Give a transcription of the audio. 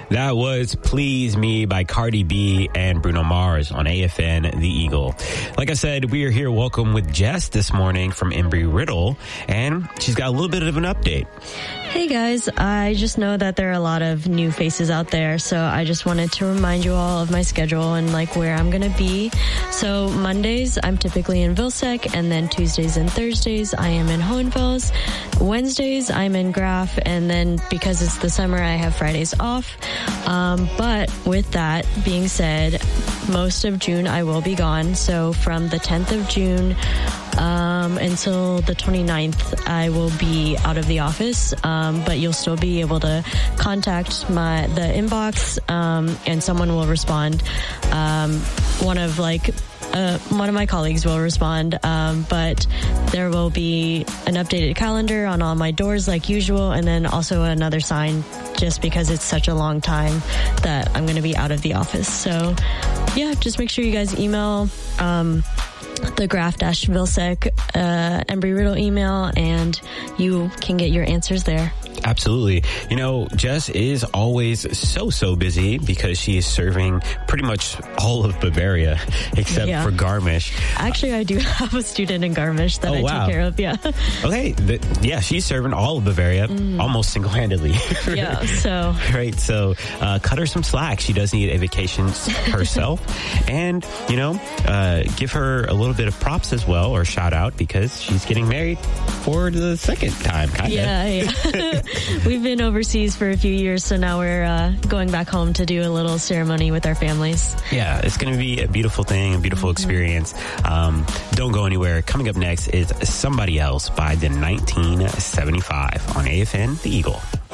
That was Please Me by Cardi B and Bruno Mars on AFN The Eagle. Like I said, we are here welcome with Jess this morning from Embry-Riddle, and she's got a little bit of an update. Hey guys, I just know that there are a lot of new faces out there, so I just wanted to remind you all of my schedule and like where I'm going to be. So Mondays, I'm typically in Vilsec, and then Tuesdays and Thursdays, I am in Hohenfels. Wednesdays, I'm in Graf, and then because it's the summer, I have Fridays off. But with that being said, most of June I will be gone. So from the 10th of June until the 29th, I will be out of the office. But you'll still be able to contact the inbox, and someone will respond. One of my colleagues will respond, but there will be an updated calendar on all my doors like usual, and then also another sign just because it's such a long time that I'm going to be out of the office. So yeah, just make sure you guys email the Graf-Vilsec Embry-Riddle email, and you can get your answers there. Absolutely. You know, Jess is always so busy because she is serving pretty much all of Bavaria except for Garmisch. Actually, I do have a student in Garmisch that I take care of, Okay. She's serving all of Bavaria almost single-handedly. Yeah, so. Right, so cut her some slack. She does need a vacation herself. And, give her a little bit of props as well, or shout out, because she's getting married for the second time, kind of. Yeah. We've been overseas for a few years, so now we're going back home to do a little ceremony with our families. Yeah, it's going to be a beautiful thing, a beautiful experience. Don't go anywhere. Coming up next is Somebody Else by the 1975 on AFN The Eagle.